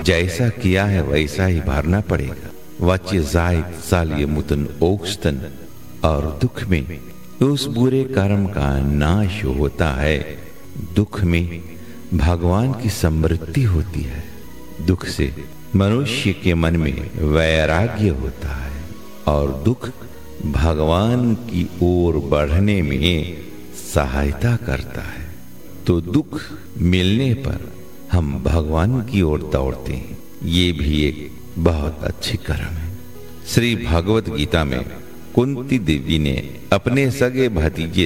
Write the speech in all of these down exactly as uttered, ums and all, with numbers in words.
जैसा किया है वैसा ही भरना पड़ेगा। वच्य जायद सालिय मुतन ओक्स्तन। और दुख में उस बुरे कर्म का नाश होता है, दुख में भगवान की समृद्धि होती है। दुख से मनुष्य के मन में वैराग्य होता है और दुख भगवान की ओर बढ़ने में सहायता करता है। तो दुख मिलने पर हम भगवान की ओर दौड़ते हैं। ये भी एक बहुत अच्छी कर्म है। श्री भागवत गीता में कुंती देवी ने अपने सगे भतीजे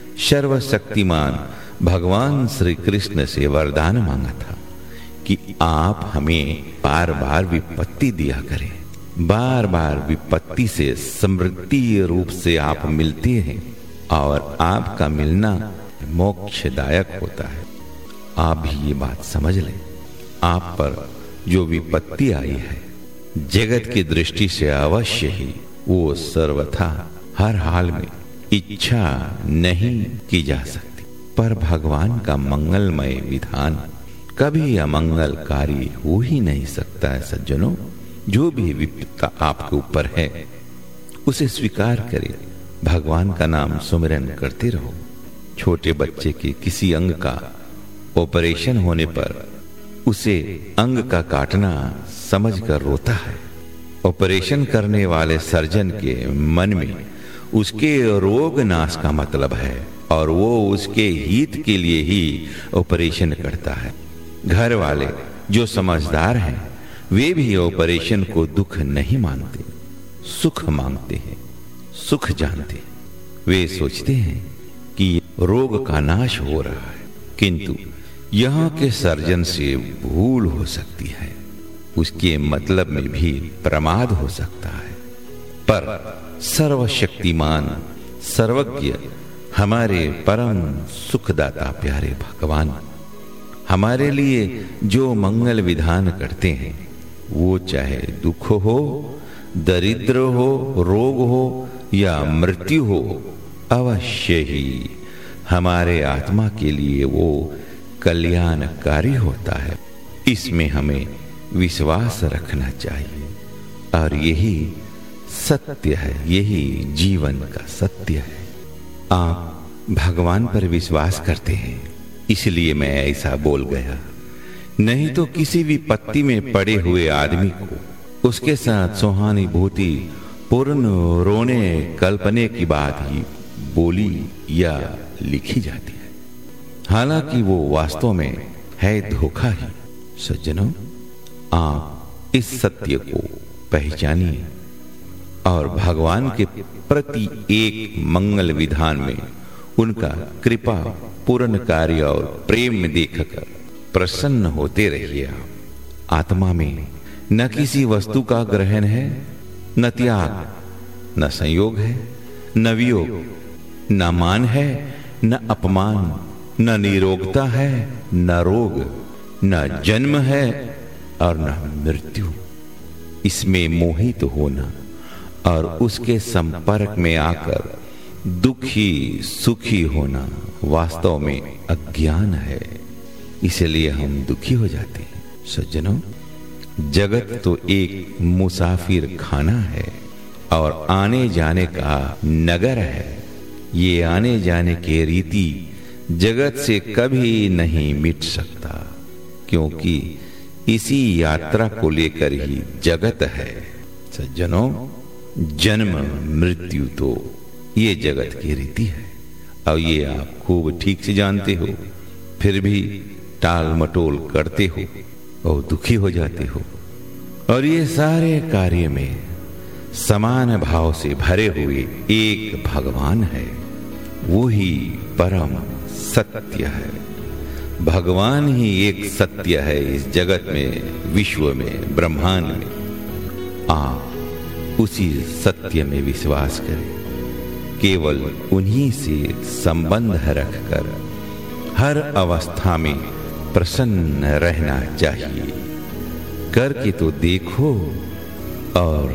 सर्वशक्तिमान भगवान श्री कृष्ण से वरदान मांगा था कि आप हमें बार बार विपत्ति दिया करें। बार बार विपत्ति से समृद्धि रूप से आप मिलते हैं और आपका मिलना मोक्षदायक होता है। आप भी ये बात समझ लें, आप पर जो विपत्ति आई है जगत की दृष्टि से अवश्य ही वो सर्वथा हर हाल में इच्छा नहीं की जा सकती, पर भगवान का मंगलमय विधान कभी अमंगलकारी हो ही नहीं सकता है। सज्जनों, जो भी विपत्ता आपके ऊपर है उसे स्वीकार करें, भगवान का नाम सुमिरन करते रहो। छोटे बच्चे के किसी अंग का ऑपरेशन होने पर उसे अंग का काटना समझकर रोता है। ऑपरेशन करने वाले सर्जन के मन में उसके रोग नाश का मतलब है और वो उसके हित के लिए ही ऑपरेशन करता है। घर वाले जो समझदार हैं वे भी ऑपरेशन को दुख नहीं मानते, सुख मांगते हैं, सुख जानते हैं। वे सोचते हैं कि रोग का नाश हो रहा है, किंतु यहाँ के सर्जन से भूल हो सकती है, उसके मतलब में भी प्रमाद हो सकता है। पर सर्वशक्तिमान सर्वज्ञ हमारे परम सुखदाता प्यारे भगवान हमारे लिए जो मंगल विधान करते हैं, वो चाहे दुख हो, दरिद्र हो, रोग हो या मृत्यु हो, अवश्य ही हमारे आत्मा के लिए वो कल्याणकारी होता है। इसमें हमें विश्वास रखना चाहिए और यही सत्य है, यही जीवन का सत्य है। आप भगवान पर विश्वास करते हैं इसलिए मैं ऐसा बोल गया, नहीं तो किसी भी विपत्ति में पड़े हुए आदमी को उसके साथ सहानुभूति पूर्ण रोने कल्पने की बात ही बोली या लिखी जाती है, हालांकि वो वास्तव में है धोखा ही। सज्जनों, आप इस सत्य को पहचानिए और भगवान के प्रति एक मंगल विधान में उनका कृपा पूर्ण कार्य और प्रेम में देखकर प्रसन्न होते रहिए। आत्मा में न किसी वस्तु का ग्रहण है, न त्याग, न संयोग है, न वियोग, न मान है, न अपमान, न निरोगता है, न रोग, न जन्म है और न मृत्यु। इसमें मोहित होना और उसके संपर्क में आकर दुखी सुखी होना वास्तव में अज्ञान है, इसलिए हम दुखी हो जाते हैं। सज्जनों, जगत तो एक मुसाफिर खाना है और आने जाने का नगर है। ये आने जाने के रीति जगत से कभी नहीं मिट सकता, क्योंकि इसी यात्रा को लेकर ही जगत है। सज्जनों, जन्म मृत्यु तो ये जगत की रीति है और ये आप खूब ठीक से जानते हो, फिर भी टाल मटोल करते हो और दुखी हो जाते हो। और ये सारे कार्य में समान भाव से भरे हुए एक भगवान है, वो ही परम सत्य है। भगवान ही एक सत्य है इस जगत में, विश्व में, ब्रह्मांड में। आप उसी सत्य में विश्वास करें, केवल उन्हीं से संबंध रखकर हर अवस्था में प्रसन्न रहना चाहिए। करके तो देखो, और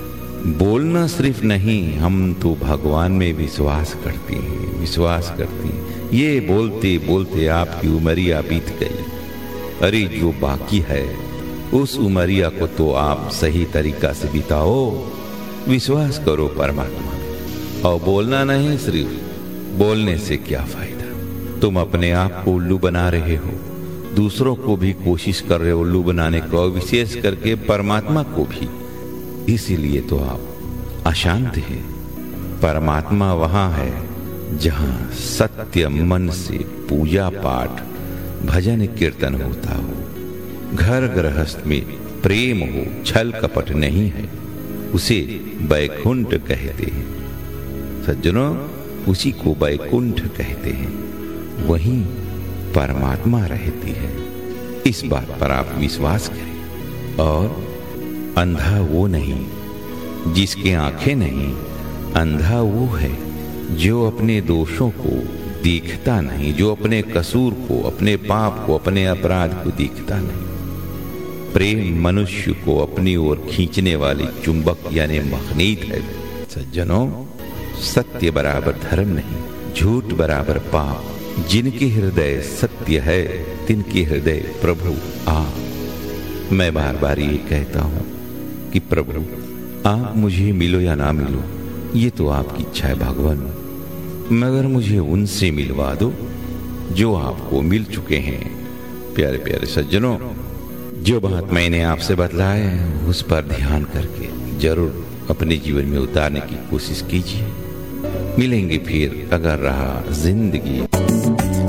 बोलना सिर्फ नहीं, हम तो भगवान में विश्वास करते हैं, विश्वास करते हैं। ये बोलते बोलते आपकी उमरिया बीत गई। अरे जो बाकी है उस उमरिया को तो आप सही तरीका से बिताओ। विश्वास करो परमात्मा, और बोलना नहीं, सिर्फ बोलने से क्या फायदा। तुम अपने आप को उल्लू बना रहे हो, दूसरों को भी कोशिश कर रहे हो उल्लू बनाने को, विशेष करके परमात्मा को भी। इसीलिए तो आप अशांत हैं। परमात्मा वहां है जहां सत्य मन से पूजा पाठ भजन कीर्तन होता हो। घर गृहस्थ में प्रेम हो, छल कपट नहीं है, उसे बैकुंठ कहते हैं। सज्जनों, उसी को बैकुंठ कहते हैं, वहीं परमात्मा रहती है। इस बात पर आप विश्वास करें। और अंधा वो नहीं जिसके आंखें नहीं, अंधा वो है जो अपने दोषों को देखता नहीं, जो अपने कसूर को, अपने पाप को, अपने अपराध को देखता नहीं। प्रेम मनुष्य को अपनी ओर खींचने वाली चुंबक यानी मखनीत है। सज्जनों, सत्य बराबर धर्म नहीं, झूठ बराबर पाप। जिनके हृदय सत्य है तिनके हृदय प्रभु आप। मैं बार बार ये कहता हूं कि प्रभु आप मुझे मिलो या ना मिलो, ये तो आपकी इच्छा है भगवान, मगर मुझे उनसे मिलवा दो जो आपको मिल चुके हैं। प्यारे प्यारे सज्जनों, जो बात मैंने आपसे बतलाया है उस पर ध्यान करके जरूर अपने जीवन में उतारने की कोशिश कीजिए। मिलेंगे फिर अगर रहा जिंदगी।